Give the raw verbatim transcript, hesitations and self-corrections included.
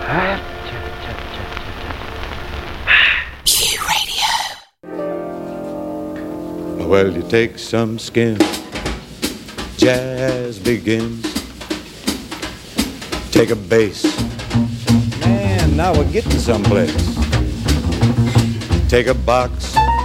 Ah, cha, cha, cha, cha, cha. Q Radio. Well, you take some skin, jazz begins. Take a bass, man, now we're getting someplace. Take a box,